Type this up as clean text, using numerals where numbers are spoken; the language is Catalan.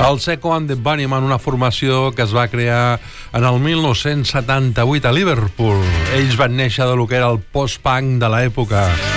Els Echo and the Bunnymen, una formació que es va crear en el 1978 a Liverpool. Ells van néixer de lo que era el post-punk de l'època.